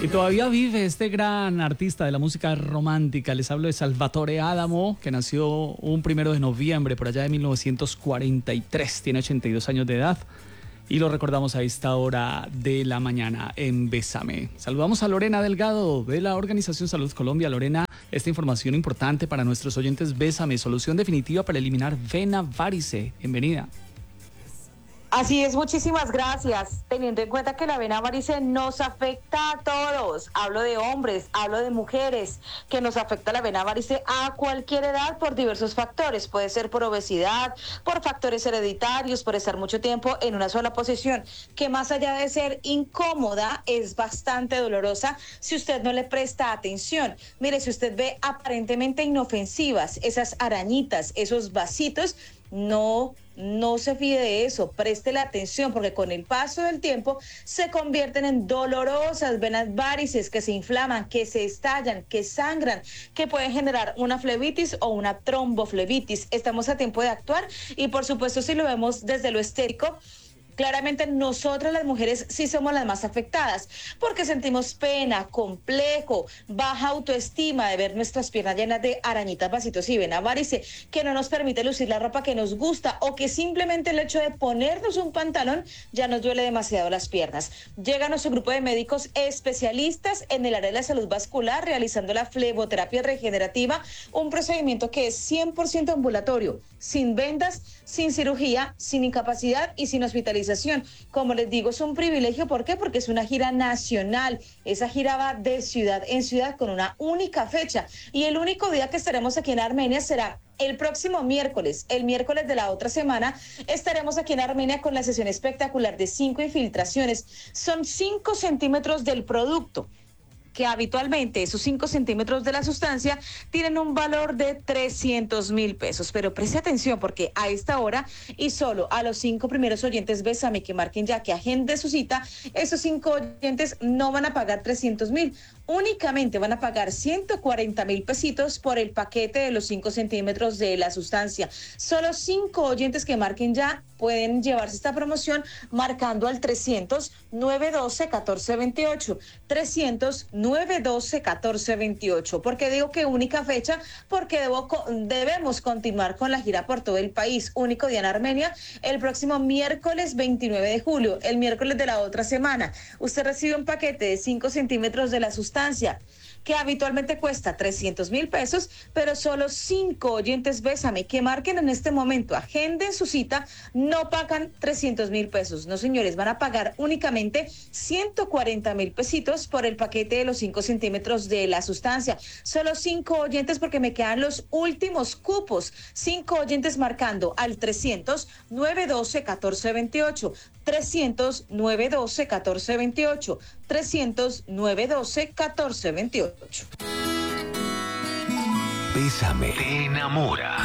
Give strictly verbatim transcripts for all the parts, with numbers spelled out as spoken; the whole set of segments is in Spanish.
Y todavía vive este gran artista de la música romántica. Les hablo de Salvatore Adamo, que nació un primero de noviembre por allá de mil novecientos cuarenta y tres. Tiene ochenta y dos años de edad y lo recordamos a esta hora de la mañana en Bésame. Saludamos a Lorena Delgado de la Organización Salud Colombia. Lorena, esta información importante para nuestros oyentes. Bésame, solución definitiva para eliminar vena varice. Bienvenida. Así es, muchísimas gracias. Teniendo en cuenta que la vena varice nos afecta a todos, hablo de hombres, hablo de mujeres, que nos afecta la vena varice a cualquier edad por diversos factores. Puede ser por obesidad, por factores hereditarios, por estar mucho tiempo en una sola posición, que más allá de ser incómoda, es bastante dolorosa si usted no le presta atención. Mire, si usted ve aparentemente inofensivas esas arañitas, esos vasitos, no, no se fíe de eso, préstele atención, porque con el paso del tiempo se convierten en dolorosas venas varices que se inflaman, que se estallan, que sangran, que pueden generar una flebitis o una tromboflebitis. Estamos a tiempo de actuar y, por supuesto, si lo vemos desde lo estético, claramente nosotras las mujeres sí somos las más afectadas, porque sentimos pena, complejo, baja autoestima de ver nuestras piernas llenas de arañitas, vasitos y vena varice, que no nos permite lucir la ropa que nos gusta, o que simplemente el hecho de ponernos un pantalón ya nos duele demasiado las piernas. Llega nuestro grupo de médicos especialistas en el área de la salud vascular realizando la fleboterapia regenerativa, un procedimiento que es cien por ciento ambulatorio, sin vendas, sin cirugía, sin incapacidad y sin hospitalización. Como les digo, es un privilegio. ¿Por qué? Porque es una gira nacional. Esa gira va de ciudad en ciudad con una única fecha. Y el único día que estaremos aquí en Armenia será el próximo miércoles. El miércoles de la otra semana estaremos aquí en Armenia con la sesión espectacular de cinco infiltraciones. Son cinco centímetros del producto, que habitualmente esos cinco centímetros de la sustancia tienen un valor de trescientos mil pesos. Pero preste atención, porque a esta hora y solo a los cinco primeros oyentes Bésame que marquen ya, que agenden su cita, esos cinco oyentes no van a pagar trescientos mil, únicamente van a pagar ciento cuarenta mil pesitos por el paquete de los cinco centímetros de la sustancia. Solo cinco oyentes que marquen ya pueden llevarse esta promoción marcando al trescientos, nueve doce, catorce veintiocho, trescientos, nueve doce, catorce veintiocho. ¿Por qué digo que única fecha? Porque debo, debemos continuar con la gira por todo el país. Único día en Armenia, el próximo miércoles veintinueve de julio, el miércoles de la otra semana. Usted recibe un paquete de cinco centímetros de la sustancia, que habitualmente cuesta trescientos mil pesos, pero solo cinco oyentes Bésame que marquen en este momento, agenden su cita, no pagan trescientos mil pesos. No, señores, van a pagar únicamente ciento cuarenta mil pesitos por el paquete de los cinco centímetros de la sustancia. Solo cinco oyentes, porque me quedan los últimos cupos. Cinco oyentes marcando al trescientos, nueve doce, catorce veintiocho. trescientos, nueve doce, catorce veintiocho. trescientos, nueve doce, catorce veintiocho. Bésame, te enamora.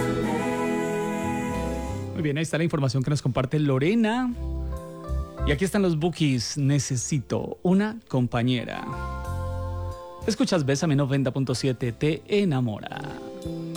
Muy bien, ahí está la información que nos comparte Lorena. Y aquí están los bookies. Necesito una compañera. Escuchas Bésame noventa punto siete, te enamora.